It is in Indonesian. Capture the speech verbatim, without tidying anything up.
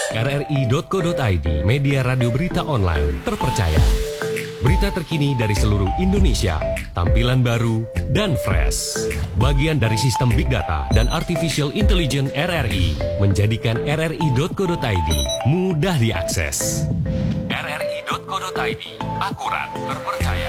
R R I titik co titik I D, media radio berita online terpercaya. Berita terkini dari seluruh Indonesia, tampilan baru dan fresh. Bagian dari sistem Big Data dan Artificial Intelligence R R I menjadikan R R I titik co titik I D mudah diakses. R R I titik co titik I D, akurat, terpercaya.